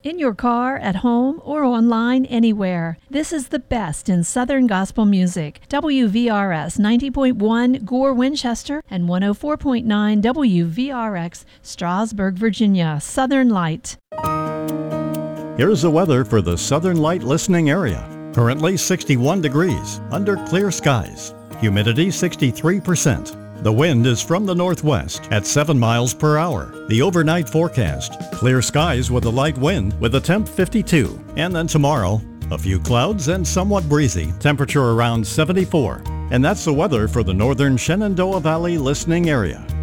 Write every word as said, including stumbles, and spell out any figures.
in your car, at home, or online anywhere. This is the best in Southern gospel music. W V R S ninety point one Gore, Winchester, and one oh four point nine W V R X Strasburg, Virginia. Southern Light. Here's the weather for the Southern Light listening area. Currently sixty-one degrees, under clear skies. Humidity sixty-three percent. The wind is from the northwest at seven miles per hour. The overnight forecast, clear skies with a light wind with a temp fifty-two. And then tomorrow, a few clouds and somewhat breezy, temperature around seventy-four. And that's the weather for the northern Shenandoah Valley listening area.